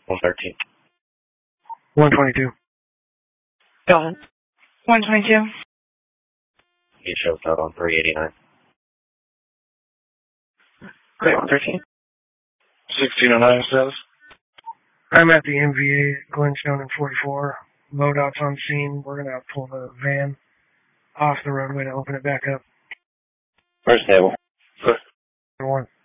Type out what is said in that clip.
113. 122. Dalton. 122. He shows out on 389. Great 113. 1609 says. I'm at the MVA at Glenstone and 44. Loadout's on scene. We're going to pull the van off the roadway to open it back up. First table. One.